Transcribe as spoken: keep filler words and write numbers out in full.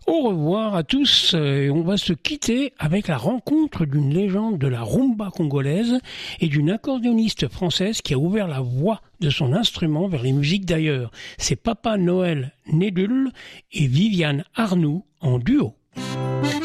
Au revoir à tous, et on va se quitter avec la rencontre d'une légende de la rumba congolaise et d'une accordéoniste française qui a ouvert la voie de son instrument vers les musiques d'ailleurs. C'est Papa Noël Nédul et Viviane Arnoux en duo.